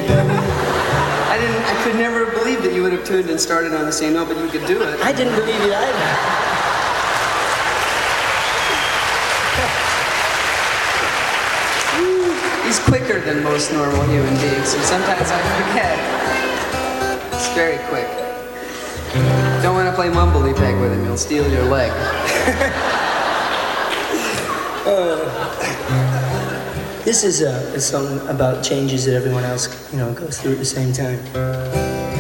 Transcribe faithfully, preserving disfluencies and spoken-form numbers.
I didn't, I could never believe that you would have tuned and started on the same note, but you could do it. I didn't believe it either. He's quicker than most normal human beings, and sometimes I forget. It's very quick. Don't want to play Mumbledy Peg with him, he'll steal your leg. uh, this is a, a song about changes that everyone else, you know, goes through at the same time.